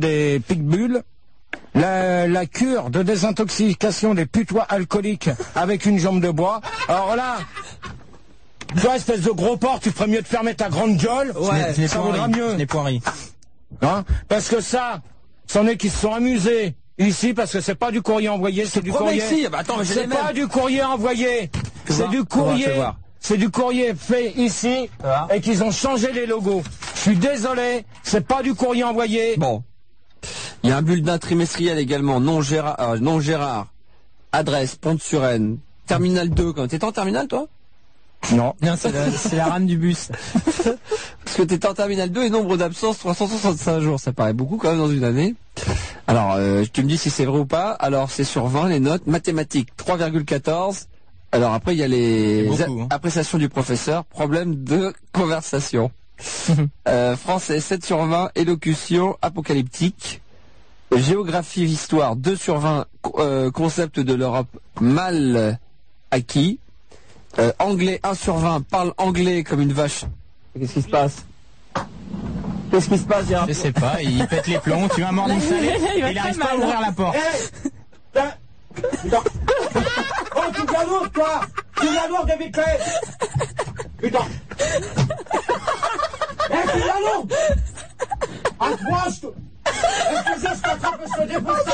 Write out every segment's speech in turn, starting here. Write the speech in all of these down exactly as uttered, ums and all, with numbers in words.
des pitbulls, la, la cure de désintoxication des putois alcooliques avec une jambe de bois. Alors là, toi, espèce de gros porc, tu ferais mieux de fermer ta grande gueule. Ouais, ça vaudra mieux. Je n'ai point ri. Hein, parce que ça, c'en est qui se sont amusés ici, parce que c'est pas du courrier envoyé, c'est du courrier. Ici. Bah, attends, c'est pas mêmes. du courrier envoyé, c'est du courrier. C'est du courrier fait ici ah. et qu'ils ont changé les logos. Je suis désolé, c'est pas du courrier envoyé. Bon. Il y a un bulletin trimestriel également, non Gérard, euh, non Gérard, adresse Pont-de-Suresnes, terminal deux. Quand t'étais en terminal, toi? Non. Non, c'est la, c'est la rame du bus. Parce que t'étais en terminal deux et nombre d'absences trois cent soixante-cinq jours. Ça paraît beaucoup quand même dans une année. Alors, euh, tu me dis si c'est vrai ou pas. Alors, c'est sur vingt les notes. Mathématiques, trois virgule quatorze. Alors après, il y a les beaucoup, hein. appréciations du professeur, problème de conversation. euh, français, sept sur vingt, élocution, apocalyptique. Géographie, histoire, deux sur vingt, euh, concept de l'Europe, mal acquis. Euh, anglais, un sur vingt, parle anglais comme une vache. Qu'est-ce qui se passe? Qu'est-ce qui se passe, Gérard? Je sais pas, il pète les plombs, tu vas morning salé, il, il arrive pas à ouvrir la porte. Hey oh, tu viens lourd, toi! Tu viens lourd, David Clay! Putain! Eh, hey, tu viens lourd! Accroche! Est-ce que je t'attrape ce défaut de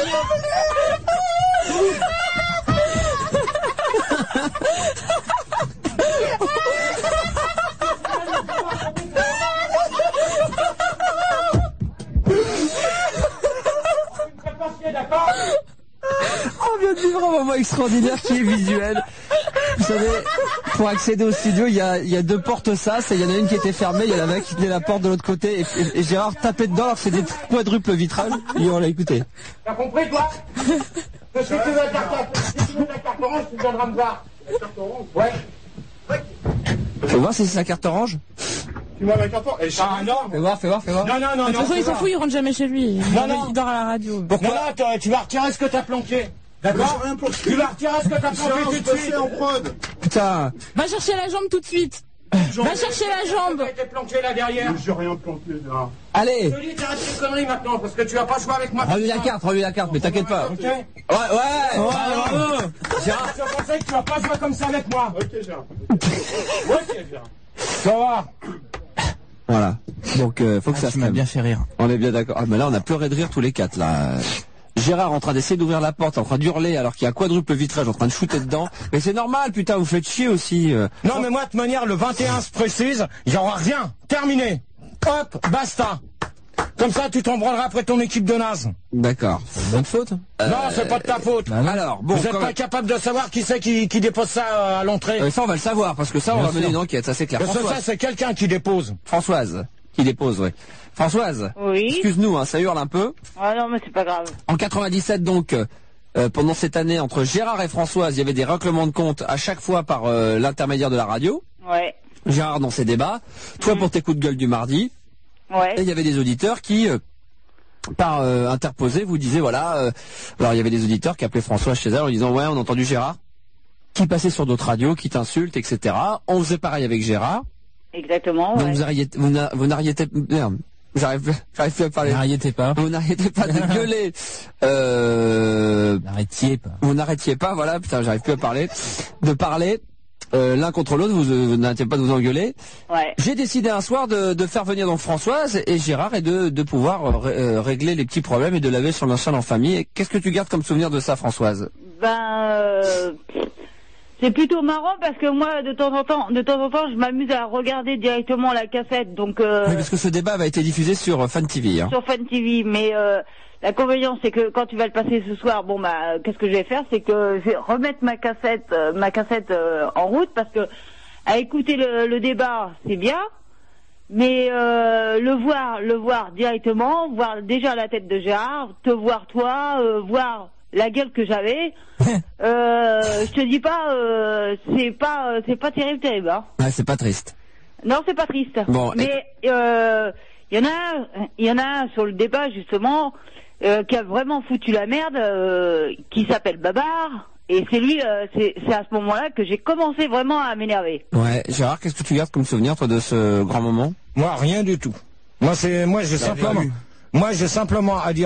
d'accord? On vient de vivre un moment extraordinaire qui est visuel. Vous savez, pour accéder au studio, il y a, il y a deux portes sas et il y en a une qui était fermée, il y en avait qui tenait la porte de l'autre côté et, et, et Gérard tapait dedans alors que c'est des quadruples vitrages et on l'a écouté. T'as compris, toi? Que si tu veux la carte, si tu veux la carte orange, tu viendras me voir. La carte orange? Ouais. Ouais. Faut voir si c'est sa carte orange. Tu vois la carte orange? Ah non. Fais voir, fais voir, fais voir. Non, non, non, non. De toute façon, il s'en fout, il rentre jamais chez lui. Non, non. Il dort à la radio. Pourquoi? Non, non, tu vas retirer ce que t'as planqué. D'accord? Tu vas retirer ce que t'as planqué tout de suite. En prod. Putain. Va chercher la jambe tout de suite. Va chercher la jambe. Tu été planqué là derrière. J'ai rien planqué là. Allez. Je te dis, t'arrêtes tes conneries maintenant parce que tu vas pas jouer avec moi. Relis la carte, relis la carte, mais t'inquiète pas. Ok. Ouais, ouais. Ouais, Gérard, je pensais que tu vas pas jouer comme ça avec moi. Ok, Gérard. Ok, Gérard. Ça va. Voilà. Donc, euh, faut que ah, ça se m'a bien fait rire. On est bien d'accord. Ah, mais là, on a pleuré de rire tous les quatre, là. Gérard en train d'essayer d'ouvrir la porte, en train d'hurler alors qu'il y a quadruple vitrage en train de shooter dedans. Mais c'est normal, putain, vous faites chier aussi. Euh. Non, mais moi, de toute manière, le vingt et un se précise, il n'y aura rien. Terminé. Hop, basta. Comme ça, tu t'en branleras après ton équipe de naze. D'accord. C'est de notre faute. Euh, non, c'est pas de ta faute. Bah alors, bon, vous n'êtes pas même... capable de savoir qui c'est qui, qui dépose ça euh, à l'entrée. Euh, ça, on va le savoir, parce que ça, on bien va sûr. mener une enquête, ça c'est clair. Parce que ça, c'est quelqu'un qui dépose. Françoise, qui dépose, oui. Françoise. Oui. Excuse-nous, hein, ça hurle un peu. Ah non, mais c'est pas grave. En quatre-vingt-dix-sept, donc, euh, pendant cette année, entre Gérard et Françoise, il y avait des règlements de compte à chaque fois par euh, l'intermédiaire de la radio. Ouais. Gérard dans ses débats. Toi mmh. pour tes coups de gueule du mardi. Ouais. Et il y avait des auditeurs qui... Euh, par euh, interposé, vous disiez voilà, euh, alors il y avait des auditeurs qui appelaient François chez elle en disant ouais, on a entendu Gérard qui passait sur d'autres radios, qui t'insulte, et cetera. On faisait pareil avec Gérard. Exactement. Donc ouais. vous arrêtez, vous n'arrêtez, merde, j'arrive, j'arrive plus à parler. N'arrêtez pas. Vous n'arrêtez pas de gueuler. Euh, n'arrêtiez pas. Vous n'arrêtiez pas, voilà, putain, j'arrive plus à parler, de parler. Euh, l'un contre l'autre, vous, vous n'arrêtez pas de vous engueuler. Ouais. J'ai décidé un soir de, de faire venir donc Françoise et Gérard et de, de pouvoir euh, régler les petits problèmes et de laver sur l'instant en famille. Qu'est-ce que tu gardes comme souvenir de ça, Françoise? Ben, euh, c'est plutôt marrant parce que moi, de temps en temps, de temps en temps, je m'amuse à regarder directement la cassette. Donc. Euh, oui, parce que ce débat va être diffusé sur euh, Fun T V. Hein. Sur Fun T V, mais. Euh, L'inconvénient, c'est que quand tu vas le passer ce soir, bon bah, qu'est-ce que je vais faire, c'est que je vais remettre ma cassette, euh, ma cassette euh, en route, parce que à écouter le, le débat, c'est bien, mais euh, le voir, le voir directement, voir déjà la tête de Gérard, te voir toi, euh, voir la gueule que j'avais, euh, je te dis pas, euh, c'est pas, c'est pas terrible, terrible. Hein. Ouais, c'est pas triste. Non, c'est pas triste. Bon, mais il euh, y en a, il y en a un sur le débat justement. Euh, qui a vraiment foutu la merde, euh, qui s'appelle Babar, et c'est lui, euh, c'est à ce moment-là que j'ai commencé vraiment à m'énerver. Ouais, Gérard, qu'est-ce que tu gardes comme souvenir toi de ce grand moment? Moi, rien du tout. Moi, c'est, moi, j'ai simplement, Moi, j'ai simplement à dire